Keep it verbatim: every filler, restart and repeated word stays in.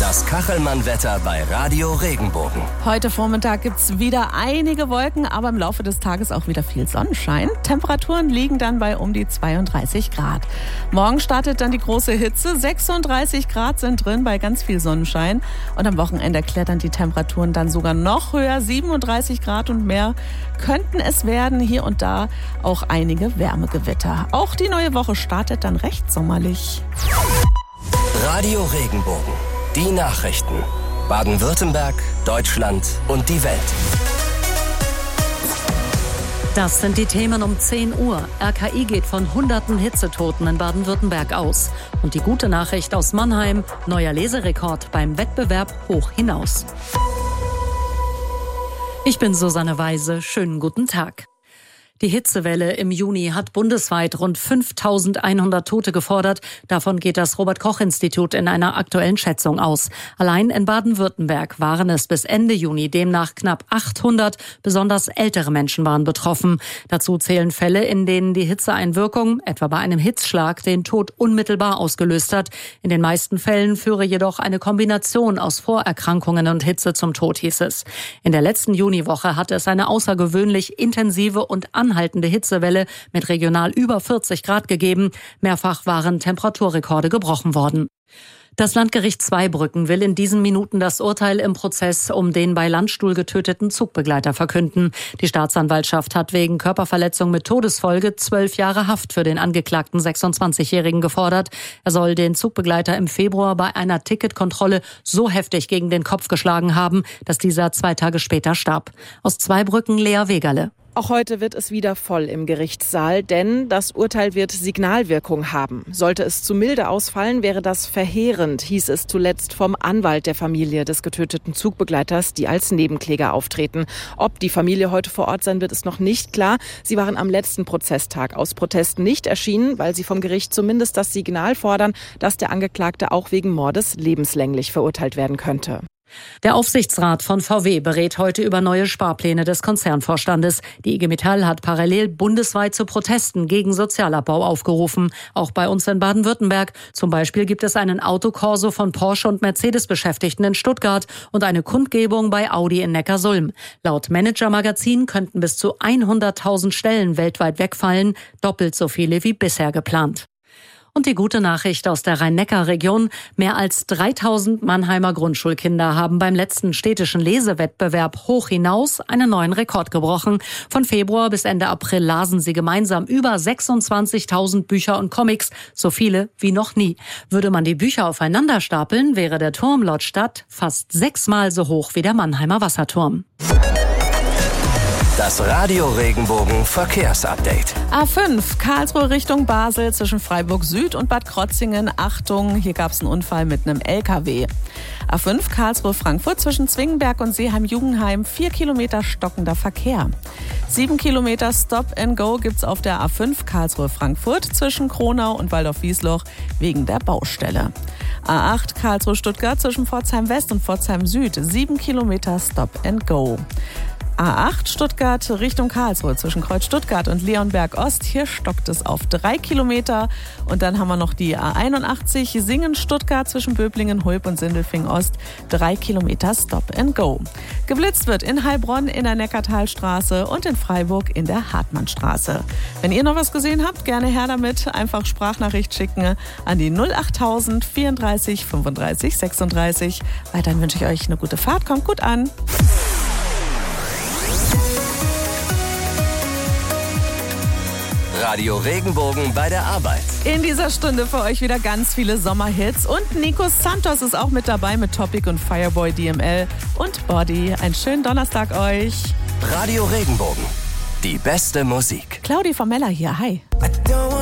Das Kachelmann-Wetter bei Radio Regenbogen. Heute Vormittag gibt es wieder einige Wolken, aber im Laufe des Tages auch wieder viel Sonnenschein. Temperaturen liegen dann bei um die zweiunddreißig Grad. Morgen startet dann die große Hitze. sechsunddreißig Grad sind drin bei ganz viel Sonnenschein. Und am Wochenende klettern die Temperaturen dann sogar noch höher. siebenunddreißig Grad und mehr könnten es werden. Hier und da auch einige Wärmegewitter. Auch die neue Woche startet dann recht sommerlich. Radio Regenbogen. Die Nachrichten. Baden-Württemberg, Deutschland und die Welt. Das sind die Themen um zehn Uhr. R K I geht von hunderten Hitzetoten in Baden-Württemberg aus. Und die gute Nachricht aus Mannheim: neuer Leserekord beim Wettbewerb Hoch hinaus. Ich bin Susanne Weise. Schönen guten Tag. Die Hitzewelle im Juni hat bundesweit rund fünftausendeinhundert Tote gefordert. Davon geht das Robert-Koch-Institut in einer aktuellen Schätzung aus. Allein in Baden-Württemberg waren es bis Ende Juni demnach knapp achthundert. Besonders ältere Menschen waren betroffen. Dazu zählen Fälle, in denen die Hitzeeinwirkung, etwa bei einem Hitzschlag, den Tod unmittelbar ausgelöst hat. In den meisten Fällen führe jedoch eine Kombination aus Vorerkrankungen und Hitze zum Tod, hieß es. In der letzten Juniwoche hatte es eine außergewöhnlich intensive und anhaltende Hitzewelle mit regional über vierzig Grad gegeben. Mehrfach waren Temperaturrekorde gebrochen worden. Das Landgericht Zweibrücken will in diesen Minuten das Urteil im Prozess um den bei Landstuhl getöteten Zugbegleiter verkünden. Die Staatsanwaltschaft hat wegen Körperverletzung mit Todesfolge zwölf Jahre Haft für den angeklagten sechsundzwanzigjährigen gefordert. Er soll den Zugbegleiter im Februar bei einer Ticketkontrolle so heftig gegen den Kopf geschlagen haben, dass dieser zwei Tage später starb. Aus Zweibrücken Lea Wegerle. Auch heute wird es wieder voll im Gerichtssaal, denn das Urteil wird Signalwirkung haben. Sollte es zu milde ausfallen, wäre das verheerend, hieß es zuletzt vom Anwalt der Familie des getöteten Zugbegleiters, die als Nebenkläger auftreten. Ob die Familie heute vor Ort sein wird, ist noch nicht klar. Sie waren am letzten Prozesstag aus Protest nicht erschienen, weil sie vom Gericht zumindest das Signal fordern, dass der Angeklagte auch wegen Mordes lebenslänglich verurteilt werden könnte. Der Aufsichtsrat von V W berät heute über neue Sparpläne des Konzernvorstandes. Die I G Metall hat parallel bundesweit zu Protesten gegen Sozialabbau aufgerufen. Auch bei uns in Baden-Württemberg. Zum Beispiel gibt es einen Autokorso von Porsche und Mercedes-Beschäftigten in Stuttgart und eine Kundgebung bei Audi in Neckarsulm. Laut Manager-Magazin könnten bis zu hunderttausend Stellen weltweit wegfallen, doppelt so viele wie bisher geplant. Und die gute Nachricht aus der Rhein-Neckar-Region: Mehr als dreitausend Mannheimer Grundschulkinder haben beim letzten städtischen Lesewettbewerb Hoch hinaus einen neuen Rekord gebrochen. Von Februar bis Ende April lasen sie gemeinsam über sechsundzwanzigtausend Bücher und Comics, so viele wie noch nie. Würde man die Bücher aufeinander stapeln, wäre der Turm laut Stadt fast sechsmal so hoch wie der Mannheimer Wasserturm. Das Radio Regenbogen Verkehrsupdate. A fünf, Karlsruhe Richtung Basel zwischen Freiburg Süd und Bad Krotzingen. Achtung, hier gab es einen Unfall mit einem L K W. A fünf, Karlsruhe Frankfurt zwischen Zwingenberg und Seeheim-Jugendheim. Vier Kilometer stockender Verkehr. Sieben Kilometer Stop and Go gibt's auf der A fünf Karlsruhe Frankfurt zwischen Kronau und Waldorf-Wiesloch wegen der Baustelle. A acht, Karlsruhe Stuttgart zwischen Pforzheim West und Pforzheim Süd. Sieben Kilometer Stop and Go. A acht Stuttgart Richtung Karlsruhe zwischen Kreuz Stuttgart und Leonberg Ost. Hier stockt es auf drei Kilometer. Und dann haben wir noch die A einundachtzig Singen Stuttgart zwischen Böblingen, Hulb und Sindelfingen Ost. Drei Kilometer Stop and Go. Geblitzt wird in Heilbronn in der Neckartalstraße und in Freiburg in der Hartmannstraße. Wenn ihr noch was gesehen habt, gerne her damit. Einfach Sprachnachricht schicken an die null achttausend vierunddreißig fünfunddreißig sechsunddreißig. Weiterhin wünsche ich euch eine gute Fahrt. Kommt gut an. Radio Regenbogen bei der Arbeit. In dieser Stunde für euch wieder ganz viele Sommerhits. Und Nico Santos ist auch mit dabei mit Topic und Fireboy D M L und Body. Einen schönen Donnerstag euch. Radio Regenbogen. Die beste Musik. Claudi Formella hier. Hi.